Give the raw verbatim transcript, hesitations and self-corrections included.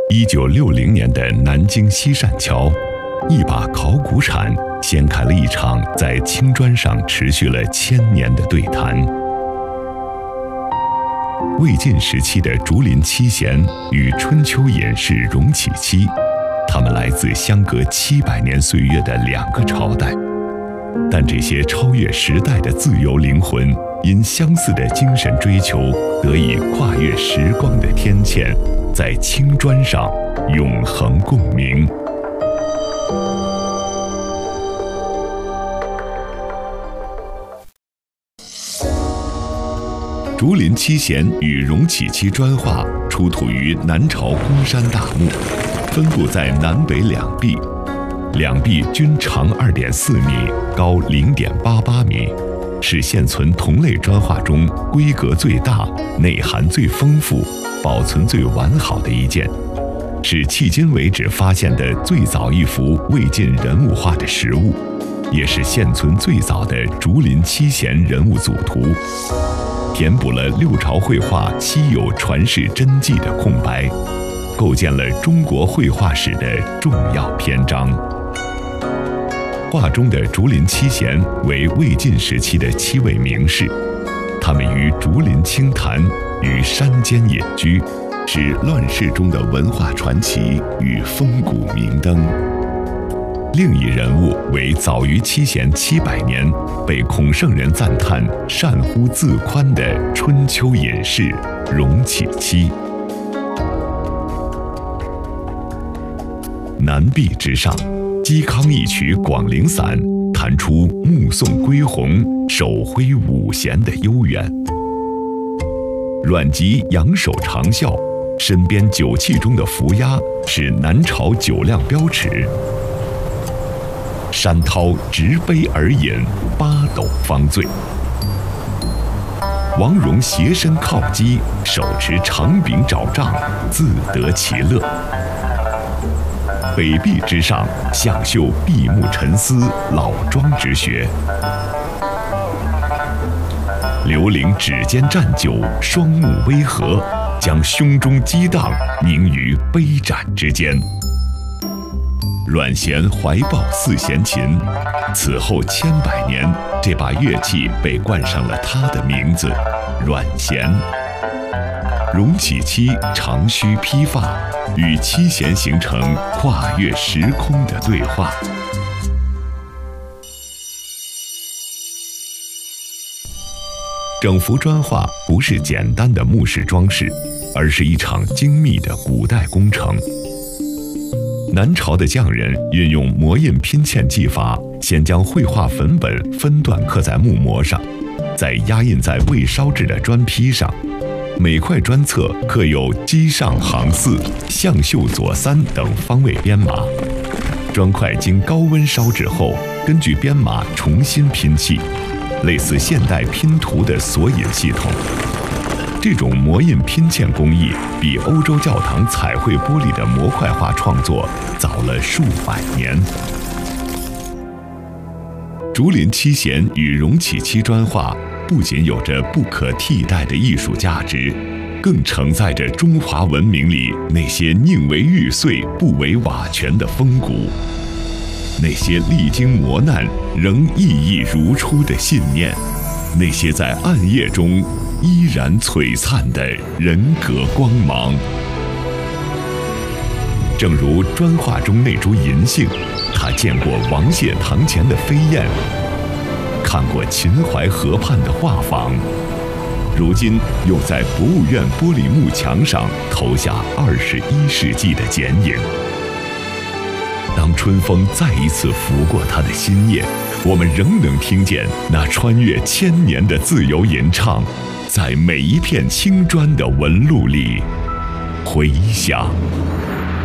一九六零年的南京西善桥，一把考古铲掀开了一场在青砖上持续了千年的对谈。魏晋时期的竹林七贤与春秋隐士荣启期，他们来自相隔七百年岁月的两个朝代，但这些超越时代的自由灵魂，因相似的精神追求，得以跨越时光的天堑，在青砖上永恒共鸣。竹林七贤与荣启期砖画出土于南朝公山大墓，分布在南北两壁，两壁均长 二点四米，高 零点八八米，是现存同类砖画中规格最大、内涵最丰富、保存最完好的一件，是迄今为止发现的最早一幅魏晋人物画的实物，也是现存最早的竹林七贤人物组图，填补了六朝绘画稀有传世真迹的空白，构建了中国绘画史的重要篇章。画中的竹林七贤为魏晋时期的七位名士，他们于竹林清谈，于山间隐居，是乱世中的文化传奇与风骨明灯。另一人物为早于七贤七百年，被孔圣人赞叹善乎自宽的春秋隐士荣启期。南壁之上，嵇康一曲《广陵散》，弹出目送归鸿，手挥五弦的悠远。阮籍仰首长啸，身边酒器中的伏鸦是南朝酒量标尺。山涛执杯而饮，八斗方醉。王戎斜身靠击，手持长柄找杖，自得其乐。北壁之上，向秀闭目沉思，老庄之学。刘伶指尖蘸酒，双目微合，将胸中激荡凝于杯盏之间。阮咸怀抱四弦琴，此后千百年，这把乐器被冠上了他的名字——阮咸。荣启期长须披发，与七贤形成跨越时空的对话。整幅砖画不是简单的木饰装饰，而是一场精密的古代工程。南朝的匠人运用模印拼嵌技法，先将绘画粉本分段刻在木模上，再压印在未烧制的砖坯上。每块砖侧刻有箕上行四、向秀左三等方位编码。砖块经高温烧制后，根据编码重新拼砌，类似现代拼图的索引系统。这种模印拼嵌工艺比欧洲教堂彩绘玻璃的模块化创作早了数百年。竹林七贤与荣启期砖画不仅有着不可替代的艺术价值，更承载着中华文明里那些宁为玉碎不为瓦全的风骨，那些历经磨难仍熠熠如初的信念，那些在暗夜中依然璀璨的人格光芒。正如砖画中那株银杏，他见过王谢堂前的飞燕，看过秦淮河畔的画舫，如今又在博物院玻璃幕墙上投下二十一世纪的剪影。当春风再一次拂过他的心叶，我们仍能听见那穿越千年的自由吟唱，在每一片青砖的纹路里回响。